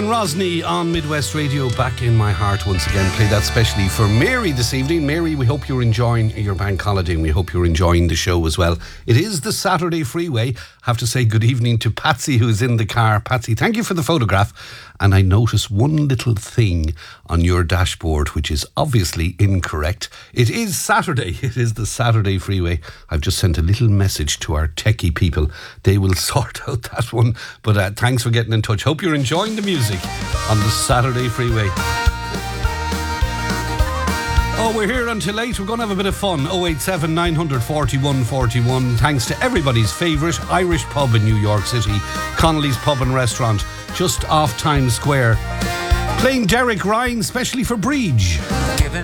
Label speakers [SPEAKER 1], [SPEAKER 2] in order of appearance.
[SPEAKER 1] Simon Rosny on Midwest Radio, back in my heart once again. Play that specially for Mary this evening. Mary, we hope you're enjoying your bank holiday and we hope you're enjoying the show as well. It is the Saturday Freeway. I have to say good evening to Patsy, who's in the car. Patsy, thank you for the photograph. And I noticed one little thing on your dashboard, which is obviously incorrect. It is Saturday. It is the Saturday Freeway. I've just sent a little message to our techie people. They will sort out that one. But thanks for getting in touch. Hope you're enjoying the music on the Saturday Freeway. Oh, we're here until 8. We're going to have a bit of fun. 087 941 41. Thanks to everybody's favourite Irish pub in New York City, Connolly's Pub and Restaurant, just off Times Square. Playing Derek Ryan, specially for Bridge.